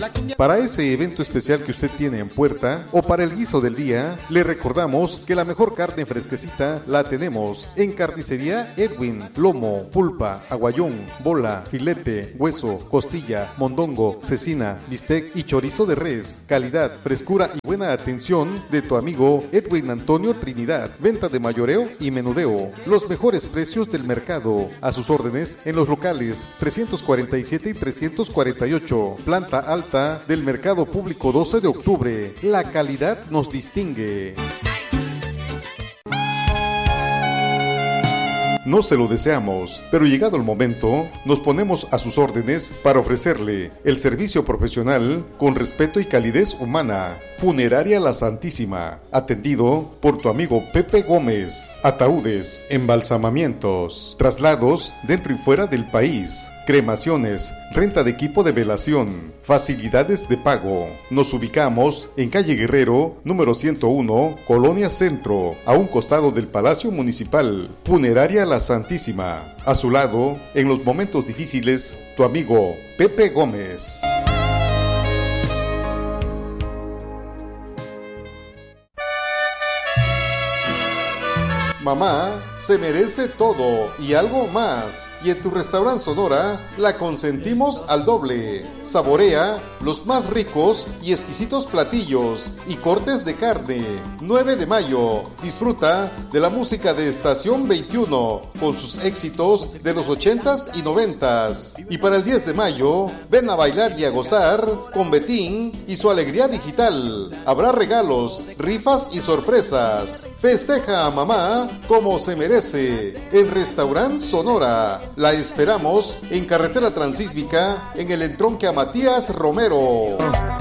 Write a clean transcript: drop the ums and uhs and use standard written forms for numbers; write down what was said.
Para ese evento especial que usted tiene en puerta o para el guiso del día, le recordamos que la mejor carne fresquecita la tenemos en Carnicería Edwin. Lomo, pulpa, aguayón, bola, filete, hueso, costilla, mondongo, cecina, bistec y chorizo de res. Calidad, frescura y buena atención de tu amigo Edwin Antonio Trinidad. Venta de mayoreo y menudeo. Los mejores precios del mercado. A sus órdenes en los locales 347 y 348. Planta alta del Mercado Público 12 de octubre. La calidad nos distingue. No se lo deseamos, pero llegado el momento, nos ponemos a sus órdenes para ofrecerle el servicio profesional con respeto y calidez humana. Funeraria La Santísima, atendido por tu amigo Pepe Gómez. Ataúdes, embalsamamientos, traslados dentro y fuera del país, cremaciones, renta de equipo de velación, facilidades de pago. Nos ubicamos en calle Guerrero, número 101, Colonia Centro, a un costado del Palacio Municipal. Funeraria La Santísima. A su lado, en los momentos difíciles, tu amigo Pepe Gómez. Mamá se merece todo y algo más. Y en tu restaurante Sonora la consentimos al doble. Saborea los más ricos y exquisitos platillos y cortes de carne. 9 de mayo. Disfruta de la música de Estación 21 con sus éxitos de los 80s y 90s. Y para el 10 de mayo, ven a bailar y a gozar con Betín y su alegría digital. Habrá regalos, rifas y sorpresas. Festeja a mamá como se merece en Restaurant Sonora. La esperamos en Carretera Transísmica en el entronque a Matías Romero.